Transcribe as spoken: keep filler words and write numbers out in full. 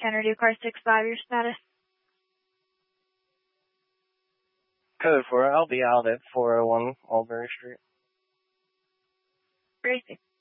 Kennedy, car six five, your status? Code four, I'll be out at four oh one Mulberry Street. Gracie.